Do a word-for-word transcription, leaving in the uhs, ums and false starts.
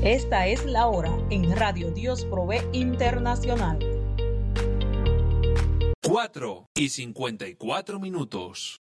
Esta es la hora en Radio Dios Provee Internacional. cuatro y cincuenta y cuatro minutos.